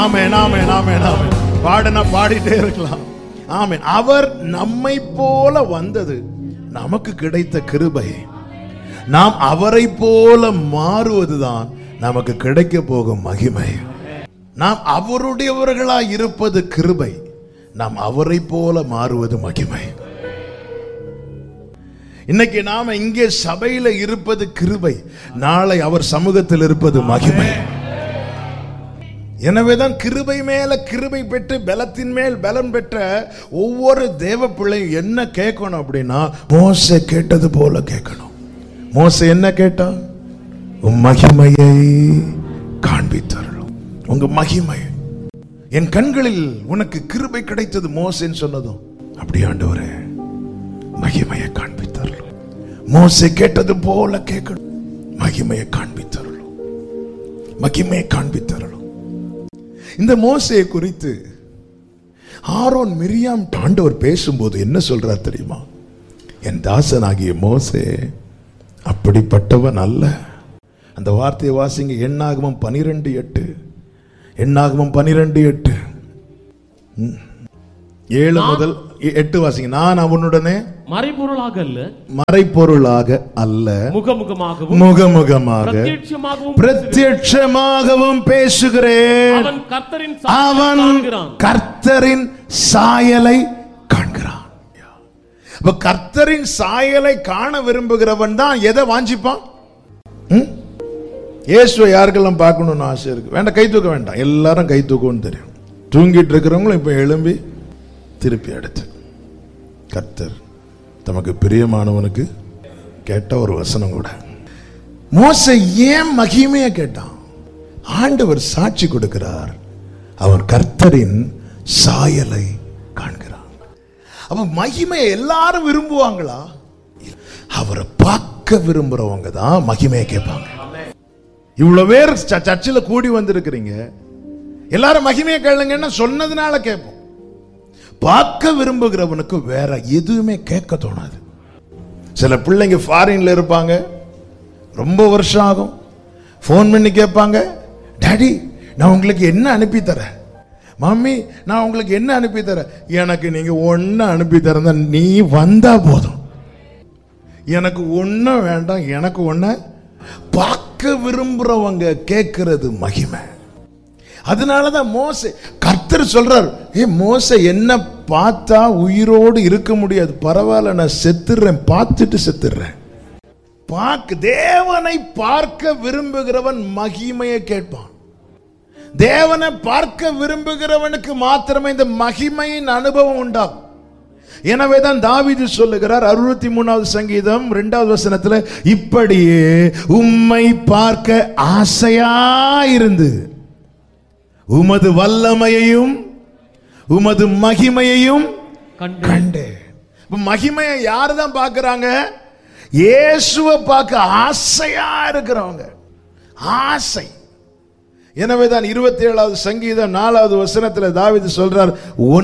ஆமென், ஆமென், ஆமென், ஆமென். பாடுனா பாடிட்டே இருக்கலாம். ஆமென். அவர் நம்மை போல வந்தது நமக்கு கிடைத்த கிருபை. நாம் அவரை போல மாறுவதுதான் நமக்கு கிடைக்க போகும் மகிமை. நாம் அவருடையவர்களாய் இருப்பது கிருபை, நாம் அவரை போல மாறுவது மகிமை. இன்னைக்கு நாம இங்கே சபையில இருப்பது கிருபை, நாளை அவர் சமூகத்தில் இருப்பது மகிமை. எனவேதான் கிருபை மேல கிருபை பெற்று பலத்தின் மேல் பலம் பெற்ற ஒவ்வொரு தேவ பிள்ளையும் என்ன கேட்கணும் அப்படின்னா, மோசே கேட்டது போல கேட்கணும். மோசே என்ன கேட்டா? உன் மகிமையை காண்பித்தருளும். உங்க மகிமை, என் கண்களில் உனக்கு கிருபை கிடைத்தது மோசேன்னு சொன்னதும், அப்படி ஆண்டவரே மகிமையை காண்பித்தருளும். மோசே கேட்டது போல கேட்கணும். மகிமையை காண்பித்தருளும், மகிமையை காண்பித்தருளும். இந்த மோசேயை குறித்து ஆரோன் மிரியாம் ஆண்டவர் பேசும்போது என்ன சொல்றார் தெரியுமா? என் தாசனாகிய மோசே அப்படிப்பட்டவன் அல்ல. அந்த வார்த்தையை வாசிங்க. எண்ணாகமம் 12:8. எண்ணாகமம் 12:8. 7 முதல் 8 வாசிங்க. நான் அவனுடனே மறைபொருளாக அல்ல முகமுகமாக பிரத்யட்சமாகவும் பேசுகிறேன். அவன் கர்த்தரின் சாயலை காண்கிறான். அப்ப கர்த்தரின் சாயலை காண விரும்புகிறவன் தான் எதை வாஞ்சிப்பான்? இயேசுவை யாருக்கெல்லாம் பார்க்கணும்னு ஆசை இருக்கு? வேண்டாம், கை தூக்க வேண்டாம். எல்லாரும் கை தூக்கணும்னு தெரியும். தூங்கிட்டு இருக்கிறவங்களும் இப்ப எழும்பி திருப்பி எடுத்து, கர்த்தர் தமக்கு பிரியமானவனுக்கு கேட்ட ஒரு வசனம் கூட. மோசே ஏன் மகிமையை கேட்டான்? ஆண்டவர் சாட்சி கொடுக்கிறார், அவன் கர்த்தரின் சாயலை காண்கிறான். அப்ப மகிமையை எல்லாரும் விரும்புவாங்களா? அவரை பார்க்க விரும்புறவங்க தான் மகிமையை கேட்பாங்க. இவ்வளவு பேர் சர்ச்சில் கூடி வந்திருக்கிறீங்க, எல்லாரும் மகிமையை கேளுங்கன்னா சொன்னதுனால கேட்போம். பார்க்க விரும்புகிறவனுக்கு வேற எதுவுமே கேட்க தோணாது. சில பிள்ளைங்க ஃபாரின்ல இருப்பாங்க, ரொம்ப வருஷம் ஆகும், போன் பண்ணி கேட்பாங்க, டாடி நான் உங்களுக்கு என்ன அனுப்பி தரேன், மம்மி நான் உங்களுக்கு என்ன அனுப்பி தரேன். எனக்கு நீங்க ஒன்னு அனுப்பி தரதா, நீ வந்தா போதும், எனக்கு ஒன்னும் வேண்டாம், எனக்கு ஒன்ன. பார்க்க விரும்புறவங்க கேட்கிறது மகிமை. அதனாலதான் மோசே, கர்த்தர் சொல்றார், ஏ மோசே என்ன பார்த்தா உயிரோடு இருக்க முடியாது, பரவாயில்ல நான் செத்துறேன், பார்த்துட்டு செத்துறேன். தேவனை பார்க்க விரும்புகிறவன் மகிமையை கேட்பான். தேவனை பார்க்க விரும்புகிறவனுக்கு மாத்திரமே இந்த மகிமையின் அனுபவம் உண்டாகும். எனவேதான் தாவீது சொல்லுகிறார் 63வது சங்கீதம் 2வது வசனத்துல, இப்படியே உம்மை பார்க்க ஆசையாயிருந்து உமது வல்லமையையும் உமது மகிமையையும் கண்டே. மகிமையை யாரு தான் பார்க்கிறாங்க? இயேசுவை பார்க்க ஆசையா இருக்கிறவங்க. ஆசை. எனவேதான் 27வது சங்கீதம் 4வது வசனத்துல தாவீது சொல்றார்,